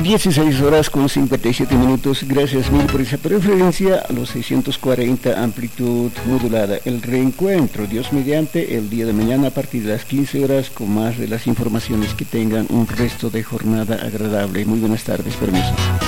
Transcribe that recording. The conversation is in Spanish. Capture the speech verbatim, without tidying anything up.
dieciséis horas con cincuenta y siete minutos. Gracias mil por esa preferencia a los seiscientos cuarenta amplitud modulada. El reencuentro, Dios mediante, el día de mañana a partir de las quince horas con más de las informaciones. Que tengan un resto de jornada agradable. Muy buenas tardes, permiso.